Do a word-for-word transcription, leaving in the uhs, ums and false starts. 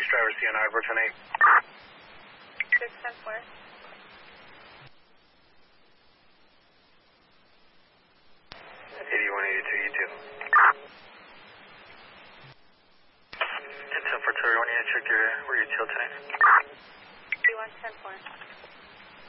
Bridge driver, C N I, Brooklyn eight. six ten four. eighty-one eighty-two, you two. ten for Terry, when you check your, where you chill tonight? eighty-one ten four.